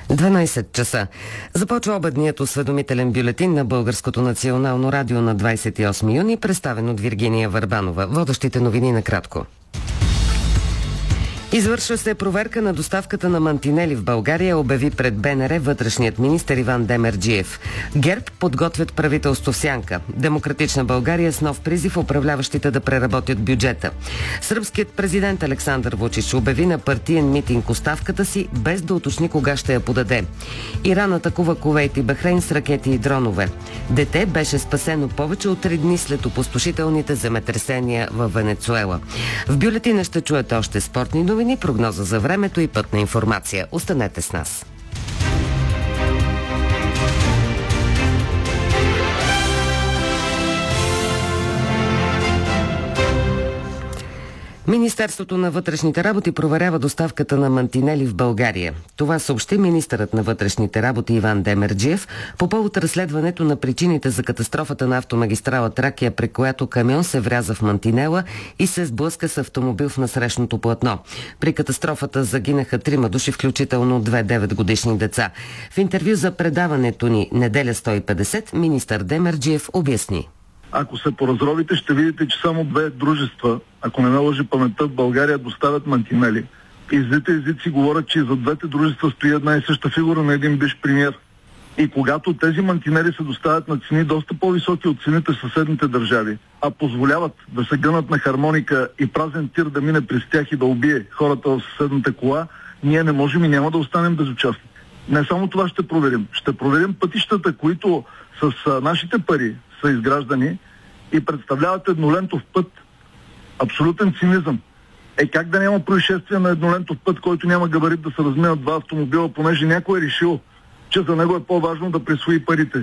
12 часа. Започва обедният осведомителен бюлетин на Българското национално радио на 28 юни, представен от Виргиния Върбанова. Водещите новини накратко. Извършва се проверка на доставката на мантинели в България, обяви пред БНР вътрешният министър Иван Демерджиев. ГЕРБ подготвят правителство в сянка. Демократична България с нов призив управляващите да преработят бюджета. Сръбският президент Александър Вучич обяви на партиен митинг оставката си, без да уточни кога ще я подаде. Иран атакува Кувейт и Бахрейн с ракети и дронове. Дете беше спасено повече от 3 дни след опустошителните земетресения в Венецуела. В бюлетина ще чуете още спортни новини, прогноза за времето и пътна информация. Останете с нас. Министерството на вътрешните работи проверява доставката на мантинели в България. Това съобщи министърът на вътрешните работи Иван Демерджиев по повод разследването на причините за катастрофата на автомагистрала Тракия, при която камион се вряза в мантинела и се сблъска с автомобил в насрещното платно. При катастрофата загинаха 3 души, включително 2 9-годишни деца. В интервю за предаването ни Неделя 150 министър Демерджиев обясни. Ако се поразровите, ще видите, че само 2 дружества, ако не ме лъжи паметта, в България доставят мантинели. И злите езици говорят, че за 2 дружества стои една и съща фигура на един бивш премиер. И когато тези мантинели се доставят на цени доста по-високи от цените в съседните държави, а позволяват да се гънат на хармоника и празен тир да мине през тях и да убие хората в съседната кола, ние не можем и няма да останем безучастни. Не само това ще проверим. Ще проверим пътищата, които с нашите пари са изграждани и представляват еднолентов път. Абсолютен цинизъм. Как да няма происшествие на еднолентов път, който няма габарит да се разминат 2 автомобила, понеже някой е решил, че за него е по-важно да присвои парите.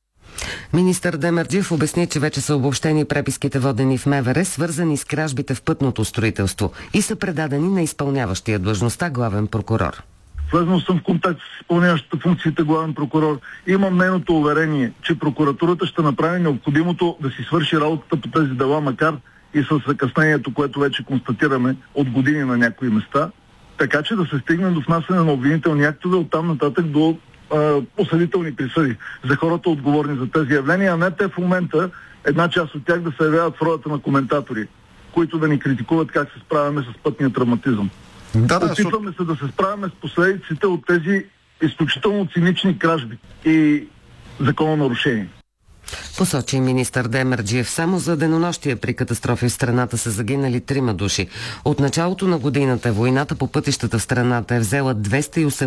Министър Демерджиев обясни, че вече са обобщени преписките, водени в МВР, свързани с кражбите в пътното строителство и са предадени на изпълняващия длъжността главен прокурор. Влезнал съм в контакт с изпълняващата функциите главен прокурор. Имам нейното уверение, че прокуратурата ще направи необходимото да си свърши работата по тези дела, макар и с закъснението, което вече констатираме от години на някои места, така че да се стигне до внасяне на обвинителни актове, оттам нататък до осъдителни присъди за хората отговорни за тези явления, а не те в момента, една част от тях да се явяват в ролята на коментатори, които да ни критикуват как се справяме с пътния травматизъм. Опитваме се да се справяме с последиците от тези изключително цинични кражби и закононарушения. Посочи министър Демерджиев. Само за денонощие при катастрофи в страната са загинали 3 души. От началото на годината войната по пътищата в страната е взела 280